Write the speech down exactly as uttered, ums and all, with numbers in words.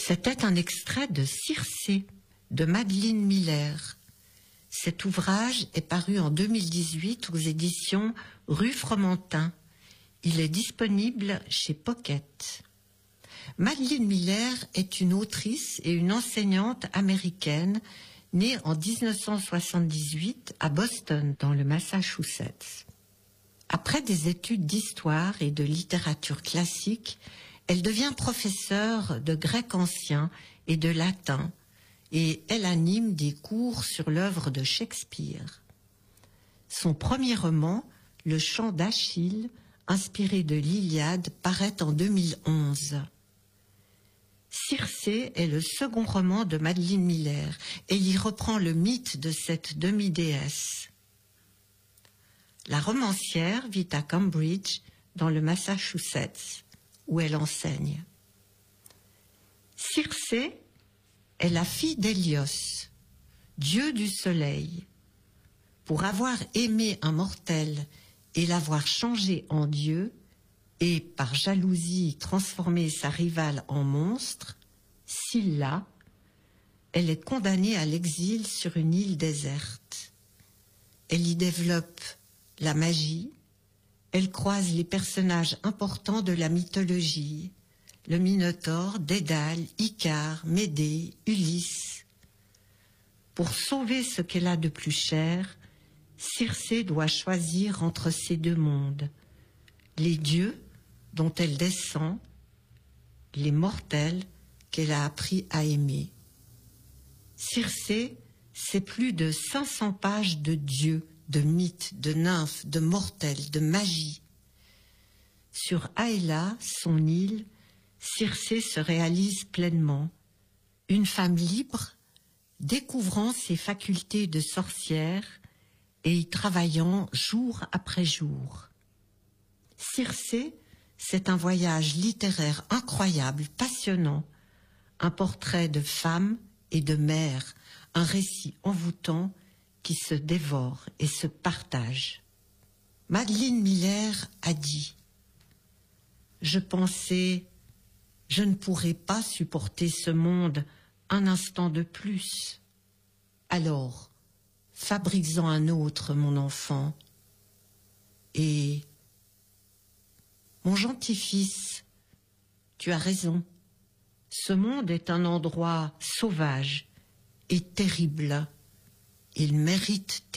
C'était un extrait de Circé de Madeline Miller. Cet ouvrage est paru en deux mille dix-huit aux éditions Rue Fromentin. Il est disponible chez Pocket. Madeline Miller est une autrice et une enseignante américaine née en dix-neuf cent soixante-dix-huit à Boston, dans le Massachusetts. Après des études d'histoire et de littérature classique, elle devient professeure de grec ancien et de latin, et elle anime des cours sur l'œuvre de Shakespeare. Son premier roman, Le chant d'Achille, inspiré de l'Iliade, paraît en deux mille onze. Circé est le second roman de Madeline Miller et il reprend le mythe de cette demi-déesse. La romancière vit à Cambridge, dans le Massachusetts, où elle enseigne. Circé est la fille d'Hélios, dieu du soleil. Pour avoir aimé un mortel et l'avoir changé en dieu, et par jalousie transformé sa rivale en monstre, Scylla, elle est condamnée à l'exil sur une île déserte. Elle y développe la magie, elle croise les personnages importants de la mythologie, le Minotaure, Dédale, Icare, Médée, Ulysse. Pour sauver ce qu'elle a de plus cher, Circé doit choisir entre ces deux mondes, les dieux dont elle descend, les mortels qu'elle a appris à aimer. Circé, c'est plus de cinq cents pages de dieux, de mythes, de nymphes, de mortels, de magie. Sur Aéla, son île, Circé se réalise pleinement, une femme libre, découvrant ses facultés de sorcière et y travaillant jour après jour. Circé, c'est un voyage littéraire incroyable, passionnant, un portrait de femme et de mère, un récit envoûtant qui se dévore et se partage. Madeline Miller a dit « Je pensais, je ne pourrais pas supporter ce monde un instant de plus. Alors, fabriques-en un autre, mon enfant. Et, mon gentil fils, tu as raison. Ce monde est un endroit sauvage et terrible. Il mérite tes cris. »